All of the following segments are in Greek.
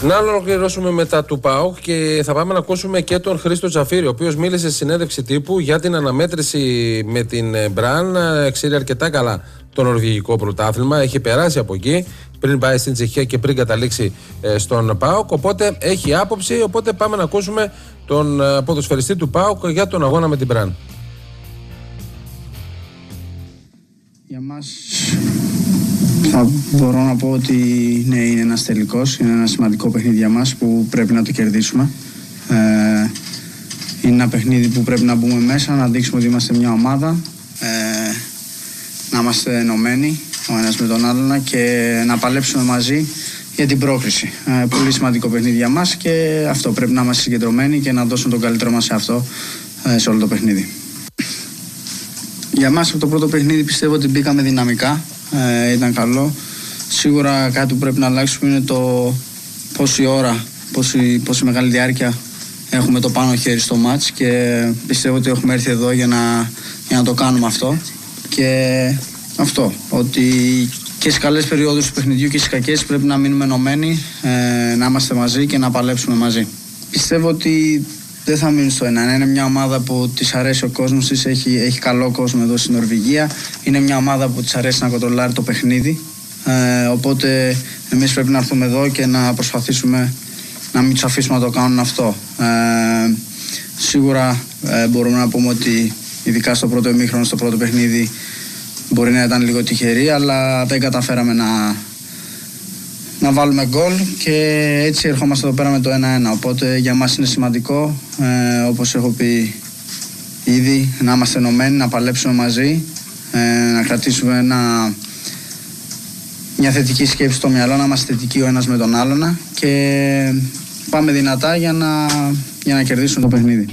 Να ολοκληρώσουμε μετά του ΠΑΟΚ και θα πάμε να ακούσουμε και τον Χρήστο Τζαφίρη, ο οποίος μίλησε σε συνέντευξη τύπου για την αναμέτρηση με την Μπραν. Ξέρει αρκετά καλά το νορβηγικό πρωτάθλημα, έχει περάσει από εκεί πριν πάει στην Τσεχία και πριν καταλήξει στον ΠΑΟΚ, οπότε έχει άποψη. Οπότε πάμε να ακούσουμε τον ποδοσφαιριστή του ΠΑΟΚ για τον αγώνα με την Μπραν. Για μας θα μπορώ να πω ότι ναι, είναι ένας τελικός, είναι ένα σημαντικό παιχνίδι για μας που πρέπει να το κερδίσουμε. Είναι ένα παιχνίδι που πρέπει να μπούμε μέσα, να δείξουμε ότι είμαστε μια ομάδα, να είμαστε ενωμένοι ο ένας με τον άλλον και να παλέψουμε μαζί για την πρόκριση. Πολύ σημαντικό παιχνίδι για μας και αυτό πρέπει να είμαστε συγκεντρωμένοι και να δώσουμε τον καλύτερό μας σε αυτό, σε όλο το παιχνίδι. Για μας από το πρώτο παιχνίδι πιστεύω ότι μπήκαμε δυναμικά, ήταν καλό. Σίγουρα κάτι που πρέπει να αλλάξουμε είναι το πόση ώρα, πόση μεγάλη διάρκεια έχουμε το πάνω χέρι στο μάτς και πιστεύω ότι έχουμε έρθει εδώ για να το κάνουμε αυτό. Και αυτό, ότι και στις καλές περιόδους του παιχνιδιού και στις κακές πρέπει να μείνουμε ενωμένοι, να είμαστε μαζί και να παλέψουμε μαζί. Πιστεύω ότι δεν θα μείνει στο 1-1. Είναι μια ομάδα που της αρέσει ο κόσμος της, έχει καλό κόσμο εδώ στην Νορβηγία. Είναι μια ομάδα που της αρέσει να κοντρολάρει το παιχνίδι. Οπότε εμείς πρέπει να έρθουμε εδώ και να προσπαθήσουμε να μην τους αφήσουμε να το κάνουν αυτό. Σίγουρα μπορούμε να πούμε ότι ειδικά στο πρώτο ημίχρονο, στο πρώτο παιχνίδι, μπορεί να ήταν λίγο τυχεροί, αλλά δεν καταφέραμε να βάλουμε γκολ και έτσι ερχόμαστε εδώ πέρα με το 1-1. Οπότε για μας είναι σημαντικό, όπως έχω πει ήδη, να είμαστε ενωμένοι, να παλέψουμε μαζί, να κρατήσουμε μια θετική σκέψη στο μυαλό, να είμαστε θετικοί ο ένας με τον άλλον και πάμε δυνατά για να κερδίσουμε το παιχνίδι.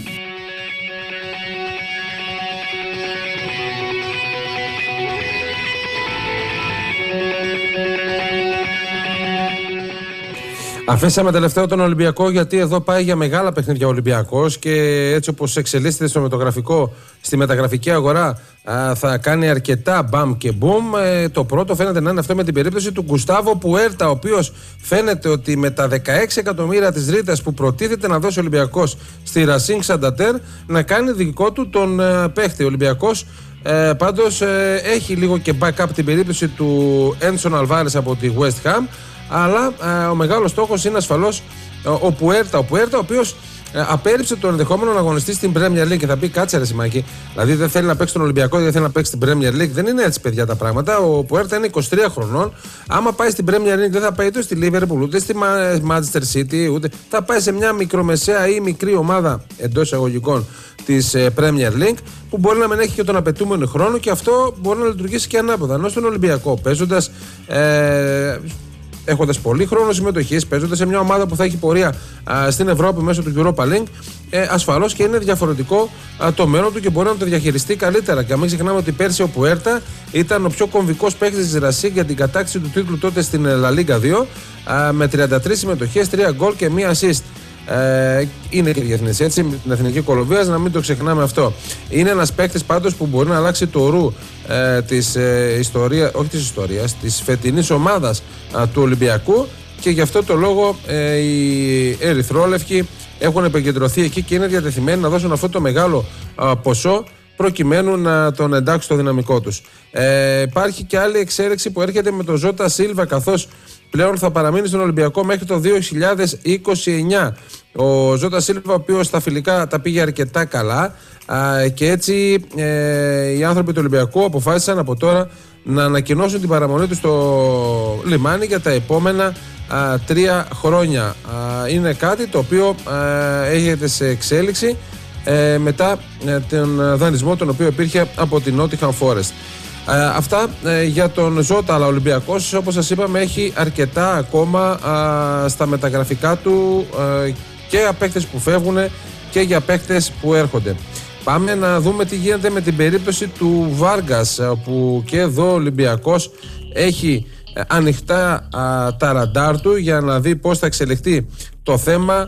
Αφήσαμε τελευταίο τον Ολυμπιακό, γιατί εδώ πάει για μεγάλα παιχνίδια ο Ολυμπιακός και έτσι όπως εξελίσσεται στο μεταγραφικό, στη μεταγραφική αγορά, θα κάνει αρκετά μπαμ και μπουμ. Το πρώτο φαίνεται να είναι αυτό με την περίπτωση του Γκουστάβο Πουέρτα, ο οποίος φαίνεται ότι με τα 16 εκατομμύρια της ρήτας που προτίθεται να δώσει ο Ολυμπιακός στη Racing Santander να κάνει δικό του τον παίχτη. Ο Ολυμπιακός πάντως έχει λίγο και backup την περίπτωση του Ένσον Αλβάρες από τη West Ham. Αλλά ο μεγάλος στόχος είναι ασφαλώς ο Πουέρτα. Ο οποίος απέρριψε το ενδεχόμενο να αγωνιστεί στην Premier League. Και θα πει, κάτσε ρε Σιμάκη, δηλαδή δεν θέλει να παίξει τον Ολυμπιακό, δεν θέλει να παίξει στην Premier League. Δεν είναι έτσι, παιδιά, τα πράγματα. Ο Πουέρτα είναι 23 χρονών. Άμα πάει στην Premier League, δεν θα πάει ούτε στη Liverpool, ούτε στη Manchester City, ούτε. Θα πάει σε μια μικρομεσαία ή μικρή ομάδα εντός εισαγωγικών της Premier League, που μπορεί να μην έχει και τον απαιτούμενο χρόνο και αυτό μπορεί να λειτουργήσει και ανάποδα. Ενώ στον Ολυμπιακό, παίζοντας. Έχοντας πολύ χρόνο συμμετοχής, παίζοντας σε μια ομάδα που θα έχει πορεία στην Ευρώπη μέσω του Europa League, ασφαλώς και είναι διαφορετικό το μέλλον του και μπορεί να το διαχειριστεί καλύτερα. Και μην ξεχνάμε ότι πέρσι ο Πουέρτα ήταν ο πιο κομβικός παίκτης της Racing για την κατάκτηση του τίτλου τότε στην La Liga 2, με 33 συμμετοχές, 3 γκολ και 1 assist. Είναι και διεθνής, έτσι, με την Εθνική Κολομβίας, να μην το ξεχνάμε αυτό. Είναι ένας παίκτης πάντως που μπορεί να αλλάξει το ρου της ιστορίας, της φετινής ομάδας του Ολυμπιακού, και γι' αυτό το λόγο οι ερυθρόλευκοι έχουν επικεντρωθεί εκεί και είναι διατεθειμένοι να δώσουν αυτό το μεγάλο ποσό προκειμένου να τον εντάξει στο δυναμικό τους. Υπάρχει και άλλη εξέλιξη που έρχεται με τον Ζώτα Σίλβα, καθώς πλέον θα παραμείνει στον Ολυμπιακό μέχρι το 2029. Ο Ζώτα Σίλβα, ο οποίος στα φιλικά τα πήγε αρκετά καλά, και έτσι οι άνθρωποι του Ολυμπιακού αποφάσισαν από τώρα να ανακοινώσουν την παραμονή του στο λιμάνι για τα επόμενα 3 χρόνια. Είναι κάτι το οποίο έχετε σε εξέλιξη μετά τον δανεισμό τον οποίο υπήρχε από την Nottingham Forest. Αυτά για τον Ζώτα, αλλά ο Ολυμπιακός, όπως σας είπαμε, έχει αρκετά ακόμα στα μεταγραφικά του, και για παίκτες που φεύγουν και για παίκτες που έρχονται. Πάμε να δούμε τι γίνεται με την περίπτωση του Βάργκας, που και εδώ ο Ολυμπιακός έχει ανοιχτά τα ραντάρ του για να δει πώς θα εξελιχθεί το θέμα.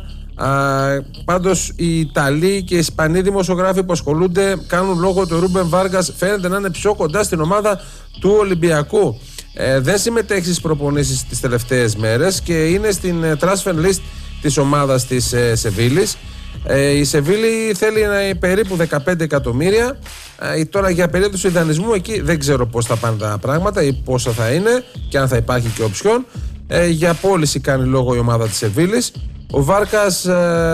Πάντως οι Ιταλοί και οι Ισπανοί δημοσιογράφοι που ασχολούνται κάνουν λόγο ότι ο Ρούμπεν Βάργκας φαίνεται να είναι πιο κοντά στην ομάδα του Ολυμπιακού. δεν συμμετέχει στις προπονήσεις τις τελευταίες μέρες και είναι στην transfer list της ομάδας της Σεβίλης. Η Σεβίλη θέλει περίπου 15 εκατομμύρια. Τώρα για περίπτωση ιδανισμού εκεί δεν ξέρω πώς θα πάνε τα πράγματα ή πόσα θα είναι και αν θα υπάρχει και οψιόν. Για πώληση κάνει λόγο η ομάδα της Σεβίλης. Ο Βάρκας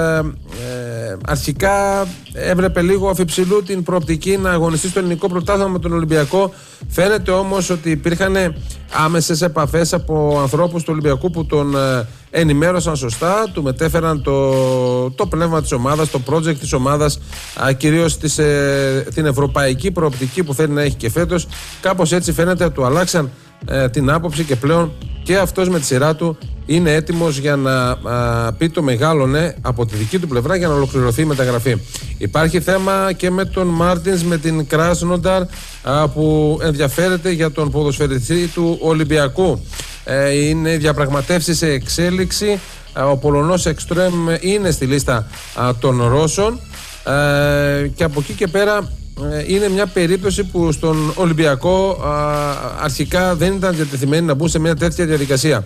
αρχικά έβλεπε λίγο αφιψηλού την προοπτική να αγωνιστεί στο ελληνικό πρωτάθλημα με τον Ολυμπιακό. Φαίνεται όμως ότι υπήρχαν άμεσες επαφές από ανθρώπους του Ολυμπιακού που τον ενημέρωσαν σωστά, του μετέφεραν το πνεύμα της ομάδας, το project της ομάδας, κυρίως την ευρωπαϊκή προοπτική που θέλει να έχει και φέτος. Κάπως έτσι φαίνεται του αλλάξαν την άποψη και πλέον και αυτός με τη σειρά του είναι έτοιμος για να πει το μεγάλο ναι από τη δική του πλευρά για να ολοκληρωθεί η μεταγραφή. Υπάρχει θέμα και με τον Μάρτινς, με την Κράσνονταρ που ενδιαφέρεται για τον ποδοσφαιριστή του Ολυμπιακού. Είναι διαπραγματεύσεις σε εξέλιξη. Ο Πολωνός Εκστρέμ είναι στη λίστα των Ρώσων και από εκεί και πέρα είναι μια περίπτωση που στον Ολυμπιακό αρχικά δεν ήταν διατεθειμένοι να μπουν σε μια τέτοια διαδικασία.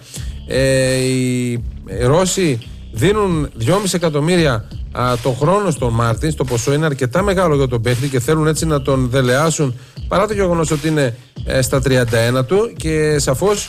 Οι Ρώσοι δίνουν 2,5 εκατομμύρια το χρόνο στον Μάρτινς. Το ποσό είναι αρκετά μεγάλο για τον παίχτη και θέλουν έτσι να τον δελεάσουν, παρά το γεγονός ότι είναι στα 31 του και σαφώς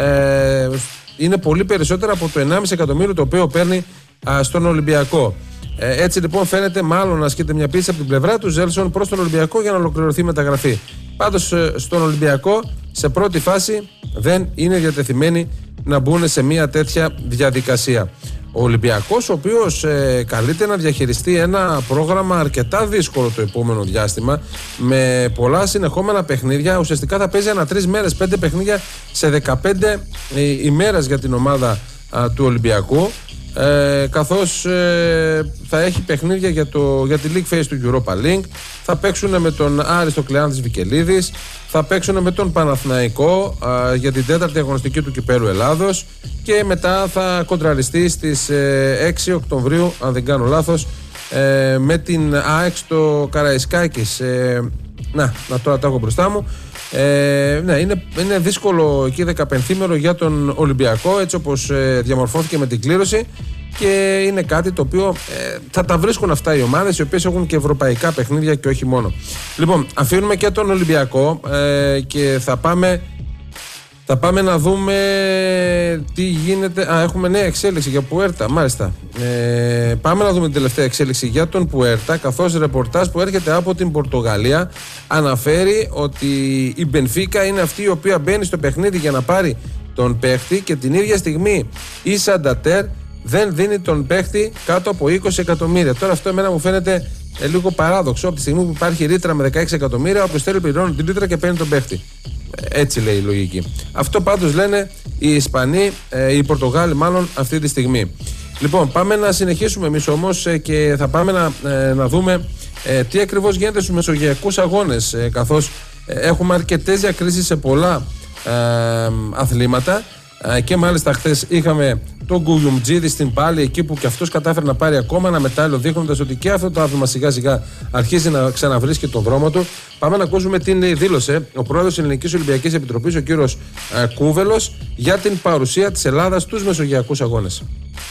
είναι πολύ περισσότερο από το 1,5 εκατομμύριο το οποίο παίρνει στον Ολυμπιακό. Έτσι λοιπόν φαίνεται μάλλον να ασκείται μια πίεση από την πλευρά του Ζέλσον προς τον Ολυμπιακό για να ολοκληρωθεί η μεταγραφή. Πάντως στον Ολυμπιακό σε πρώτη φάση δεν είναι διατεθειμένοι να μπουν σε μια τέτοια διαδικασία. Ο Ολυμπιακός, ο οποίος καλείται να διαχειριστεί ένα πρόγραμμα αρκετά δύσκολο το επόμενο διάστημα, με πολλά συνεχόμενα παιχνίδια, ουσιαστικά θα παίζει ανά 3 μέρες 5 παιχνίδια σε 15 ημέρες για την ομάδα του Ολυμπιακού, καθώς θα έχει παιχνίδια για τη League Phase του Europa League, θα παίξουν με τον Άριστο Κλεάνθης Βικελίδης, θα παίξουν με τον Παναθηναϊκό για την 4η αγωνιστική του Κυπέλλου Ελλάδος και μετά θα κοντραριστεί στις 6 Οκτωβρίου, αν δεν κάνω λάθος, με την ΑΕΚ στο Καραϊσκάκης. Τώρα τα έχω μπροστά μου. Είναι δύσκολο εκεί 15ημερο για τον Ολυμπιακό, έτσι όπως διαμορφώθηκε με την κλήρωση, και είναι κάτι το οποίο θα τα βρίσκουν αυτά οι ομάδες οι οποίες έχουν και ευρωπαϊκά παιχνίδια και όχι μόνο. Λοιπόν, αφήνουμε και τον Ολυμπιακό και θα πάμε να δούμε τι γίνεται. Έχουμε νέα εξέλιξη για Πουέρτα, μάλιστα. Πάμε να δούμε την τελευταία εξέλιξη για τον Πουέρτα, καθώς ρεπορτάζ που έρχεται από την Πορτογαλία αναφέρει ότι η Μπενφίκα είναι αυτή η οποία μπαίνει στο παιχνίδι για να πάρει τον παίχτη και την ίδια στιγμή η Σαντατέρ δεν δίνει τον παίχτη κάτω από 20 εκατομμύρια. Τώρα αυτό εμένα μου φαίνεται λίγο παράδοξο. Από τη στιγμή που υπάρχει ρήτρα με 16 εκατομμύρια, όποιος θέλει πληρώνει την ρήτρα και παίρνει τον παίχτη. Έτσι λέει η λογική. Αυτό πάντως λένε οι Ισπανοί, οι Πορτογάλοι μάλλον αυτή τη στιγμή. Λοιπόν, πάμε να συνεχίσουμε εμείς όμως και θα πάμε να δούμε τι ακριβώς γίνεται στους μεσογειακούς αγώνες, καθώς έχουμε αρκετές διακρίσεις σε πολλά αθλήματα και μάλιστα χθες είχαμε τον Γκουγιουμτζίδη στην Πάλη, εκεί που και αυτός κατάφερε να πάρει ακόμα ένα μετάλλιο, δείχνοντας ότι και αυτό το άθλημα σιγά σιγά αρχίζει να ξαναβρίσκει τον δρόμο του. Πάμε να ακούσουμε την δήλωσε ο πρόεδρος της Ελληνικής Ολυμπιακής Επιτροπής, ο κύριος Κούβελος, για την παρουσία της Ελλάδας στους μεσογειακούς αγώνες.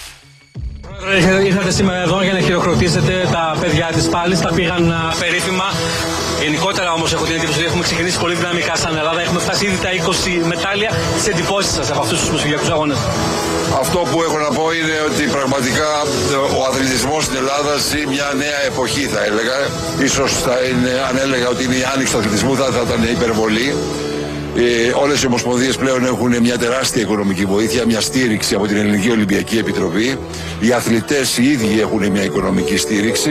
Ήρθατε σήμερα εδώ για να χειροκροτήσετε τα παιδιά της Πάλης, τα πήγαν περίφημα. Γενικότερα όμως έχω την εντύπωση ότι έχουμε ξεκινήσει πολύ δυναμικά σαν Ελλάδα. Έχουμε φτάσει ήδη τα 20 μετάλλια. Τις εντυπώσεις σας από αυτούς τους μεσογειακούς αγώνες? Αυτό που έχω να πω είναι ότι πραγματικά ο αθλητισμός στην Ελλάδα ζει μια νέα εποχή, θα έλεγα. Ίσως αν έλεγα ότι είναι η άνοιξη του αθλητισμού θα ήταν υπερβολή. Όλες οι ομοσπονδίες πλέον έχουν μια τεράστια οικονομική βοήθεια, μια στήριξη από την Ελληνική Ολυμπιακή Επιτροπή. Οι αθλητές οι ίδιοι έχουν μια οικονομική στήριξη.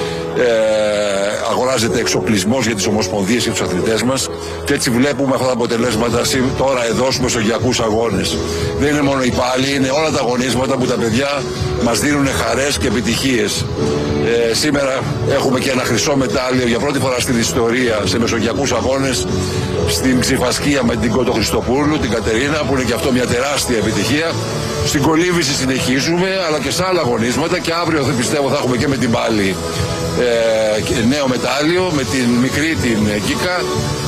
Αγοράζεται εξοπλισμός για τις ομοσπονδίες και τους αθλητές μας και έτσι βλέπουμε αυτά τα αποτελέσματα τώρα εδώ στους μεσογειακούς αγώνες. Δεν είναι μόνο οι πάλι, είναι όλα τα αγωνίσματα που τα παιδιά μας δίνουν χαρές και επιτυχίες. Σήμερα έχουμε και ένα χρυσό μετάλλιο για πρώτη φορά στην ιστορία σε μεσογειακούς αγώνες στην Ξηφασκία με την Κότο Χριστοπούλου, την Κατερίνα, που είναι και αυτό μια τεράστια επιτυχία. Στην Κολύβηση συνεχίζουμε, αλλά και σε άλλα αγωνίσματα και αύριο πιστεύω θα έχουμε και με την Πάλη νέο μετάλλιο με την μικρή την Κίκα.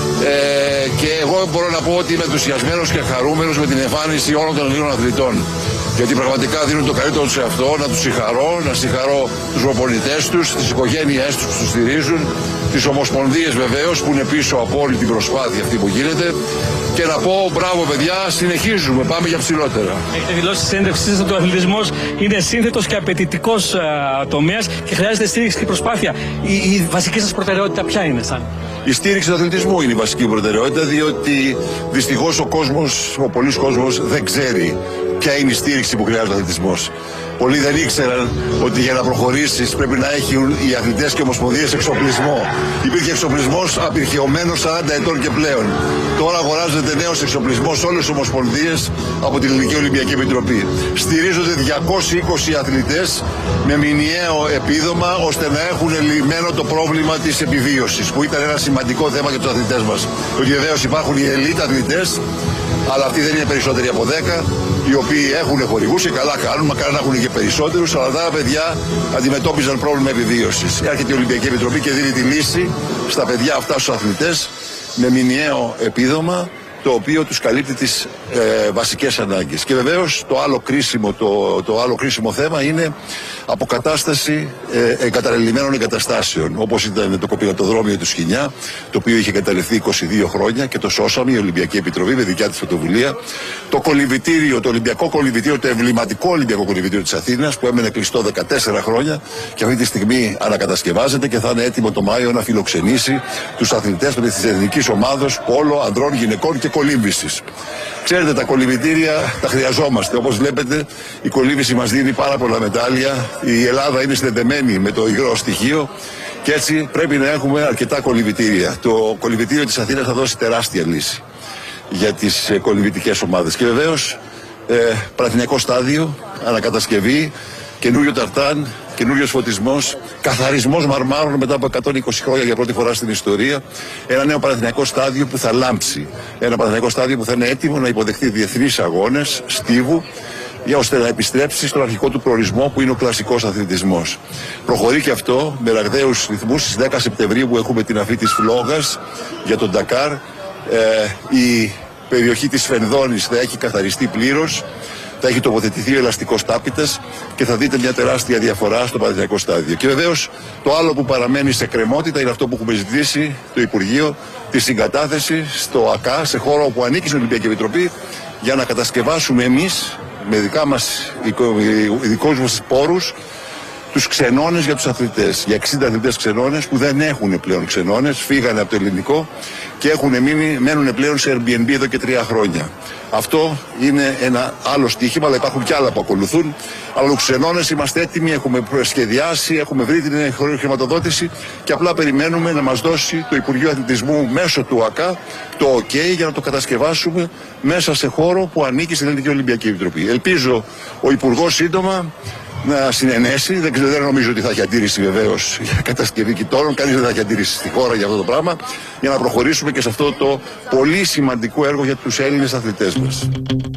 Και εγώ μπορώ να πω ότι είμαι ενθουσιασμένος και χαρούμενος με την εμφάνιση όλων των Ελλήνων αθλητών. Γιατί πραγματικά δίνουν το καλύτερο τους σε αυτό, να τους συγχαρώ, να συγχαρώ τους προπονητές τους, τις οικογένειές τους που τους στηρίζουν, τις ομοσπονδίες βεβαίως που είναι πίσω από όλη την προσπάθεια αυτή που γίνεται. Και να πω μπράβο παιδιά, συνεχίζουμε, πάμε για ψηλότερα. Έχετε δηλώσει στη συνέντευξή σας ότι ο αθλητισμός είναι σύνθετος και απαιτητικός τομέας και χρειάζεται στήριξη και προσπάθεια. Η βασική σας προτεραιότητα ποια είναι σαν? Η στήριξη του αθλητισμού είναι η βασική προτεραιότητα, διότι δυστυχώς ο πολλής κόσμος δεν ξέρει ποια είναι η στήριξη που χρειάζεται ο αθλητισμός. Πολλοί δεν ήξεραν ότι για να προχωρήσεις πρέπει να έχουν οι αθλητές και ομοσπονδίες εξοπλισμό. Υπήρχε εξοπλισμός απειρχαιωμένος 40 ετών και πλέον. Τώρα αγοράζεται νέος εξοπλισμός σε όλες τις ομοσπονδίες από την Ελληνική Ολυμπιακή Επιτροπή. Στηρίζονται 220 αθλητές με μηνιαίο επίδομα ώστε να έχουν λυμένο το πρόβλημα της επιβίωσης, που ήταν ένα σημαντικό θέμα για τους αθλητές μας. Ότι βεβαίως υπάρχουν οι ελίτ αθλητές, αλλά αυτοί δεν είναι περισσότεροι από 10, οι οποίοι έχουν χορηγούς και καλά κάνουν, μακάρι να έχουν και περισσότερους, αλλά τα παιδιά αντιμετώπιζαν πρόβλημα επιβίωσης. Έρχεται η Ολυμπιακή Επιτροπή και δίνει τη λύση στα παιδιά αυτά, στους αθλητές, με μηνιαίο επίδομα, το οποίο τους καλύπτει τις βασικές ανάγκες. Και βεβαίως το άλλο κρίσιμο θέμα είναι αποκατάσταση εγκαταλελειμμένων εγκαταστάσεων, όπως ήταν το κοπηλατοδρόμιο του Σχοινιά, το οποίο είχε εγκαταλελευθεί 22 χρόνια και το σώσαμε η Ολυμπιακή Επιτροπή με δικιά της πρωτοβουλία. Το κολυμβητήριο, το Ολυμπιακό Κολυμβητήριο, το εμβληματικό Ολυμπιακό Κολυμβητήριο της Αθήνας, που έμενε κλειστό 14 χρόνια και αυτή τη στιγμή ανακατασκευάζεται και θα είναι έτοιμο το Μάιο να φιλοξενήσει τους αθλητές της εθνικής ομάδος πόλο, ανδρών, γυναικών και κολύμβησης. Ξέρετε, τα κολυμβητήρια τα χρειαζόμαστε. Όπως βλέπετε, η κολύμβηση μας δίνει πάρα πολλά μετάλλια. Η Ελλάδα είναι συνδεδεμένη με το υγρό στοιχείο και έτσι πρέπει να έχουμε αρκετά κολυμβητήρια. Το κολυμβητήριο της Αθήνας θα δώσει τεράστια λύση για τις κολυμβητικές ομάδες. Και βεβαίως, Παναθηναϊκό στάδιο, ανακατασκευή, καινούριο ταρτάν, καινούριος φωτισμός, καθαρισμός μαρμάρων μετά από 120 χρόνια για πρώτη φορά στην ιστορία. Ένα νέο Παναθηναϊκό στάδιο που θα λάμψει. Ένα Παναθηναϊκό στάδιο που θα είναι έτοιμο να υποδεχθεί διεθνείς αγώνες στίβου, για ώστε να επιστρέψει στον αρχικό του προορισμό που είναι ο κλασικός αθλητισμός. Προχωρεί και αυτό με ραγδαίους ρυθμούς. Στις 10 Σεπτεμβρίου που έχουμε την αφή της Φλόγας για τον Ντακάρ. Η περιοχή της Φενδώνης θα έχει καθαριστεί πλήρως. Θα έχει τοποθετηθεί ο ελαστικός τάπητας και θα δείτε μια τεράστια διαφορά στο Παναθηναϊκό στάδιο. Και βεβαίως το άλλο που παραμένει σε κρεμότητα είναι αυτό που έχουμε ζητήσει το Υπουργείο, τη συγκατάθεση στο ΑΚΑ, σε χώρο που ανήκει στην Ολυμπιακή Επιτροπή, για να κατασκευάσουμε εμείς με δικούς μας πόρους τους ξενώνες για τους αθλητές. Για 60 αθλητές ξενώνες που δεν έχουν πλέον ξενώνες, φύγανε από το ελληνικό και μένουν πλέον σε Airbnb εδώ και 3 χρόνια. Αυτό είναι ένα άλλο στοίχημα, αλλά υπάρχουν και άλλα που ακολουθούν. Αλλά τους ξενώνες είμαστε έτοιμοι, έχουμε σχεδιάσει, έχουμε βρει την χρηματοδότηση και απλά περιμένουμε να μας δώσει το Υπουργείο Αθλητισμού μέσω του ΑΚΑ το OK για να το κατασκευάσουμε μέσα σε χώρο που ανήκει στην Ελληνική Ολυμπιακή Επιτροπή. Ελπίζω ο Υπουργός σύντομα να συνενέσει. Δεν νομίζω ότι θα έχει αντίρρηση βεβαίως για κατασκευή κοιτώνων. Κανείς δεν θα έχει αντίρρηση στη χώρα για αυτό το πράγμα. Για να προχωρήσουμε και σε αυτό το πολύ σημαντικό έργο για τους Έλληνες αθλητές μας.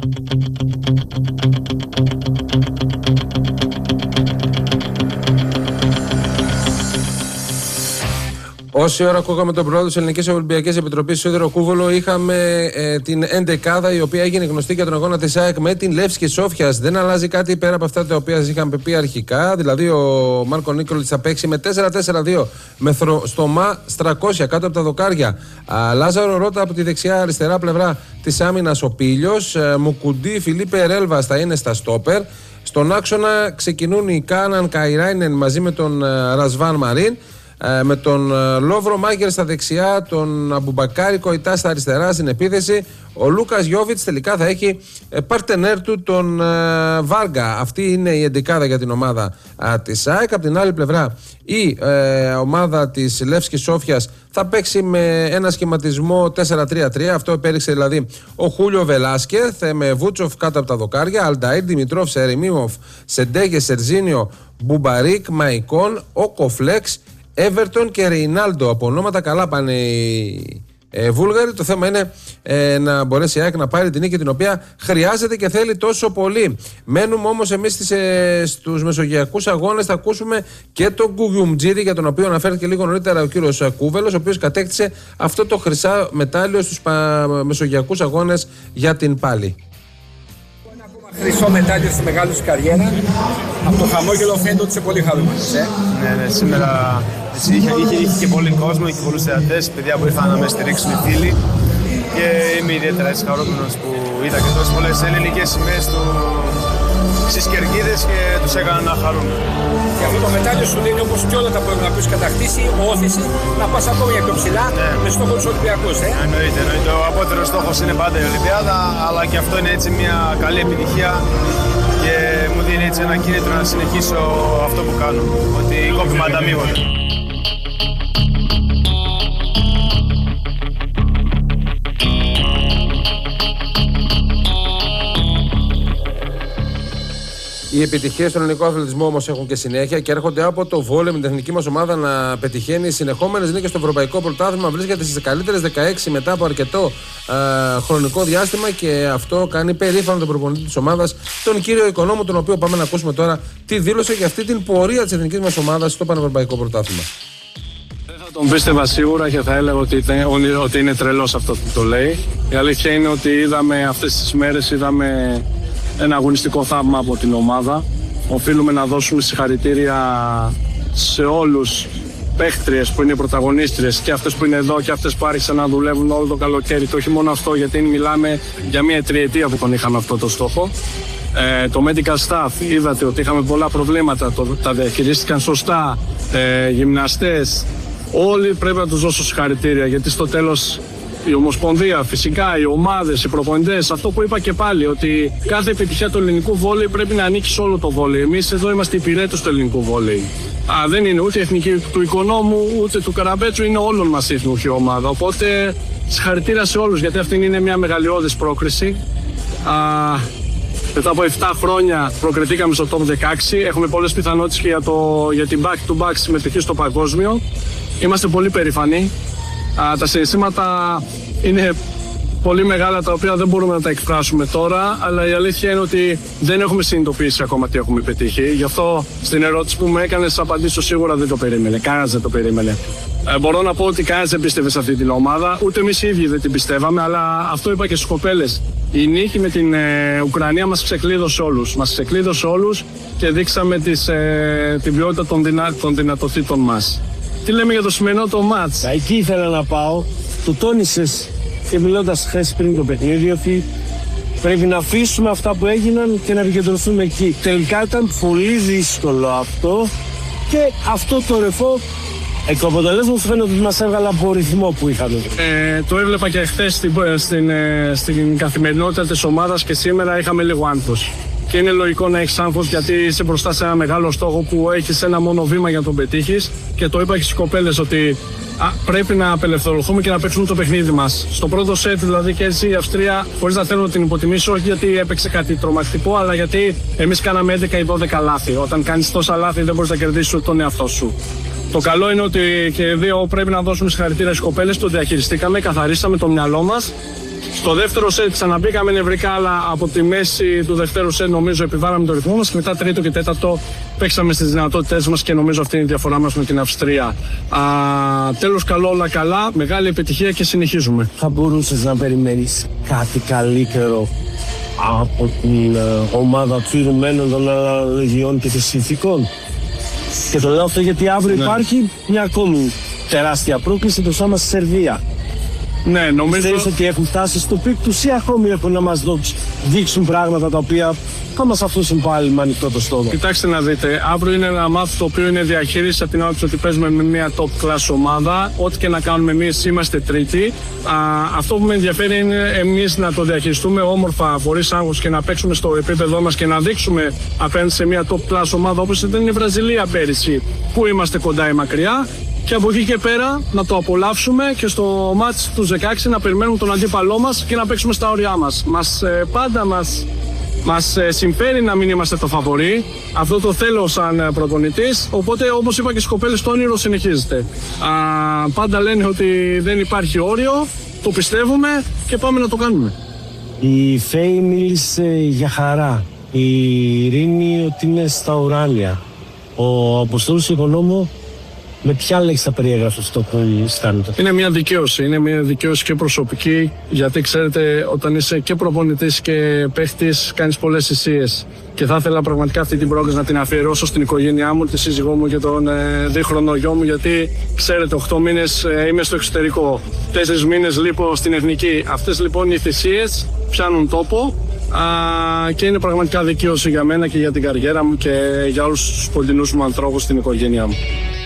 Όση ώρα ακούγαμε τον πρόεδρο της Ελληνικής Ολυμπιακής Επιτροπής, Σίδωρο Κούβολο, είχαμε την 11η, η οποία έγινε γνωστή για τον αγώνα της ΑΕΚ με την Λεύσκη Σόφιας. Δεν αλλάζει κάτι πέρα από αυτά τα οποία είχαμε πει αρχικά. Δηλαδή, ο Μάρκο Νίκολιτς θα παίξει με 4-4-2 με στομά Στρακόσια κάτω από τα δοκάρια. Λάζαρο Ρώτα από τη δεξιά-αριστερά πλευρά της άμυνας ο Πίλιος. Μουκουντή, Φιλίπε Ρέλβας θα είναι στα στόπερ. Στον άξονα ξεκινούν οι Κάναν Καϊράινεν μαζί με τον Ρασβάν Μαρίν. Με τον Λόβρο Μάγκερ στα δεξιά, τον Αμπουμπακάρη Κοϊτά στα αριστερά στην επίθεση. Ο Λούκας Γιόβιτς τελικά θα έχει παρτενέρ του τον Βάργα. Αυτή είναι η 11η για την ομάδα της ΑΕΚ. Από την άλλη πλευρά η ομάδα της Λεύσκης Σόφιας θα παίξει με ένα σχηματισμό 4-3-3. Αυτό επέριξε δηλαδή ο Χούλιο Βελάσκεθ με Βούτσοφ κάτω από τα δοκάρια, Αλνταΐρ, Δημητρόφ, Σερεμίμοφ, Σεντέγε, Σερζίνιο, Μπουμπαρίκ, Μαϊκόν, Οκοφλέξ, Everton και Ρεϊνάλντο. Από ονόματα καλά πάνε Βούλγαροι. Το θέμα είναι να μπορέσει η ΑΕΚ να πάρει την νίκη την οποία χρειάζεται και θέλει τόσο πολύ. Μένουμε όμως εμείς στους μεσογειακούς αγώνες. Θα ακούσουμε και τον Γκουγιουμτζίδη, για τον οποίο αναφέρθηκε λίγο νωρίτερα ο κύριος Κούβελος, ο οποίος κατέκτησε αυτό το χρυσά μετάλλιο στους μεσογειακούς αγώνες για την Πάλι. Χρυσό μετάλλιο στη μεγάλη σου καριέρα. Από το χαμόγελο φαίνεται ότι είσαι πολύ χαρούμενος. Ναι, σήμερα είχε και πολύ κόσμο, είχε πολλούς θεατές, παιδιά που ήρθαν να με στηρίξουν, οι φίλοι. Και είμαι ιδιαίτερα χαρούμενος που είδα και τόσες πολλές ελληνικές σημαίες στις κερκίδες και τους έκανα να χαρούν. Και αυτό το μετάλλιο σου δίνει, όπως και όλα τα προηγούμενα που έχεις κατακτήσει, όθηση να πας ακόμα πιο ψηλά με στόχο τους Ολυμπιακούς. Εννοείται. Ο απότερος στόχος είναι πάντα η Ολυμπιάδα, αλλά και αυτό είναι έτσι μια καλή επιτυχία και μου δίνει έτσι ένα κίνητρο να συνεχίσω αυτό που κάνω, ότι κόπημα ανταμείβονται. Οι επιτυχίες στον ελληνικό αθλητισμό όμως έχουν και συνέχεια και έρχονται από το βόλεϊ, με την εθνική μας ομάδα να πετυχαίνει συνεχόμενες νίκες στο ευρωπαϊκό πρωτάθλημα. Βρίσκεται στις καλύτερες 16 μετά από αρκετό χρονικό διάστημα και αυτό κάνει περήφανο τον προπονητή της ομάδας, τον κύριο Οικονόμου, τον οποίο πάμε να ακούσουμε τώρα τι δήλωσε για αυτή την πορεία της εθνικής μας ομάδας στο πανευρωπαϊκό πρωτάθλημα. Δεν θα τον πίστευα σίγουρα και θα έλεγα ότι είναι τρελός αυτό που το λέει. Η αλήθεια είναι ότι είδαμε αυτές τις μέρες ένα αγωνιστικό θαύμα από την ομάδα. Οφείλουμε να δώσουμε συγχαρητήρια σε όλους παίχτριες που είναι πρωταγωνίστριες, και αυτές που είναι εδώ και αυτές που άρχισαν να δουλεύουν όλο το καλοκαίρι. Και όχι μόνο αυτό, γιατί μιλάμε για μια τριετία που τον είχαμε αυτό το στόχο. Το medical staff, είδατε ότι είχαμε πολλά προβλήματα, τα διαχειρίστηκαν σωστά, γυμναστές. Όλοι πρέπει να τους δώσω συγχαρητήρια, γιατί στο τέλος η Ομοσπονδία, φυσικά, οι ομάδες, οι προπονητές, αυτό που είπα και πάλι, ότι κάθε επιτυχία του ελληνικού βόλεϊ πρέπει να ανήκει σε όλο το βόλεϊ. Εμείς εδώ είμαστε υπηρέτες του ελληνικού βόλεϊ. Δεν είναι ούτε εθνική του Οικονόμου, ούτε του Καραμπέτσου, είναι όλων μας η εθνική ομάδα. Οπότε συγχαρητήρια σε όλους, γιατί αυτή είναι μια μεγαλειώδης πρόκριση. Μετά από 7 χρόνια προκριθήκαμε στο top 16. Έχουμε πολλές πιθανότητες και για την back-to-back συμμετοχή στο παγκόσμιο. Είμαστε πολύ περήφανοι. Τα συναισθήματα είναι πολύ μεγάλα, τα οποία δεν μπορούμε να τα εκφράσουμε τώρα, αλλά η αλήθεια είναι ότι δεν έχουμε συνειδητοποιήσει ακόμα τι έχουμε πετύχει. Γι' αυτό στην ερώτηση που μου έκανες, απαντήσω σίγουρα δεν το περίμενε. Κανένας δεν το περίμενε. Μπορώ να πω ότι κανένας δεν πίστευε σε αυτή την ομάδα, ούτε εμείς οι ίδιοι δεν την πιστεύαμε, αλλά αυτό είπα και στις κοπέλες. Η νίκη με την Ουκρανία μας ξεκλείδωσε όλους. Μας ξεκλείδωσε όλους και δείξαμε την ποιότητα των δυνατοτήτων μας. Τι λέμε για το σημερινό το μάτς? Εκεί ήθελα να πάω. Το τόνισες και μιλώντας χθες πριν το παιχνίδι, ότι πρέπει να αφήσουμε αυτά που έγιναν και να επικεντρωθούμε εκεί. Τελικά ήταν πολύ δύσκολο αυτό και αυτό το ρεφό εκ του αποτελέσματος φαίνεται ότι μας έβγαλε από ρυθμό που είχαμε. Το έβλεπα και χθες στην καθημερινότητα της ομάδας και σήμερα είχαμε λίγο άγχος. Και είναι λογικό να έχεις άγχος, γιατί είσαι μπροστά σε ένα μεγάλο στόχο που έχεις ένα μόνο βήμα για να τον πετύχεις. Και το είπα και στις κοπέλες ότι πρέπει να απελευθερωθούμε και να παίξουμε το παιχνίδι μας. Στο πρώτο σετ δηλαδή και έτσι η Αυστρία, χωρίς να θέλω να την υποτιμήσω, όχι γιατί έπαιξε κάτι τρομακτικό, αλλά γιατί εμείς κάναμε 11 ή 12 λάθη. Όταν κάνεις τόσα λάθη δεν μπορείς να κερδίσεις ούτε τον εαυτό σου. Το καλό είναι ότι και δύο πρέπει να δώσουμε συγχαρητήρια στις κοπέλες, το διαχειριστήκαμε, καθαρίσαμε το μυαλό μας. Στο δεύτερο σετ ξαναμπήκαμε νευρικά, αλλά από τη μέση του δεύτερου σετ νομίζω επιβάλαμε το ρυθμό μας και μετά τρίτο και τέταρτο παίξαμε στις δυνατότητές μας και νομίζω αυτή είναι η διαφορά μας με την Αυστρία. Τέλος, καλό, όλα καλά, μεγάλη επιτυχία και συνεχίζουμε. Θα μπορούσες να περιμένεις κάτι καλύτερο από την ομάδα του ιδρυμένων των Λεγιών και των Συνθήκων? Και το λέω αυτό γιατί αύριο υπάρχει μια ακόμη τεράστια πρόκληση μπροστά μας στη Σερβία. Ναι, νομίζω. Ξέρεις ότι έχουν φτάσει στο πικ τους ή ακόμη έχουν να μας δείξουν πράγματα τα οποία θα μας αφήσουν πάλι με ανοιχτό το στόμα? Κοιτάξτε να δείτε, αύριο είναι ένα μάθημα το οποίο είναι διαχείριση από την άποψη ότι παίζουμε με μια top class ομάδα. Ό,τι και να κάνουμε εμείς είμαστε τρίτοι. Αυτό που με ενδιαφέρει είναι εμείς να το διαχειριστούμε όμορφα, χωρίς άγχος και να παίξουμε στο επίπεδό μας και να δείξουμε απέναντι σε μια top class ομάδα όπως ήταν η Βραζιλία πέρυσι, που είμαστε κοντά ή μακριά. Και από εκεί και πέρα να το απολαύσουμε και στο μάτς τους 16 να περιμένουμε τον αντίπαλό μας και να παίξουμε στα όρια μας. Πάντα μας Μας συμφέρει να μην είμαστε το φαβορί. Αυτό το θέλω σαν προπονητής. Οπότε, όπως είπα και στις κοπέλες, το όνειρο συνεχίζεται. Πάντα λένε ότι δεν υπάρχει όριο. Το πιστεύουμε και πάμε να το κάνουμε. Η Φέη μίλησε για χαρά. Η Ειρήνη ότι είναι στα ουράνια. Ο Αποστόλης Οικονόμου με ποια λέξη θα περιέγραφε αυτό που αισθάνεται? Είναι μια δικαίωση. Είναι μια δικαίωση και προσωπική. Γιατί ξέρετε, όταν είσαι και προπονητής και παίχτης, κάνεις πολλές θυσίες. Και θα ήθελα πραγματικά αυτή την πρόκληση να την αφιερώσω στην οικογένειά μου, τη σύζυγό μου και τον δίχρονο γιο μου. Γιατί ξέρετε, 8 μήνες είμαι στο εξωτερικό. 4 μήνες λείπω στην εθνική. Αυτές λοιπόν οι θυσίες πιάνουν τόπο. Και είναι πραγματικά δικαίωση για μένα και για την καριέρα μου και για όλους τους κοντινούς μου ανθρώπους στην οικογένειά μου.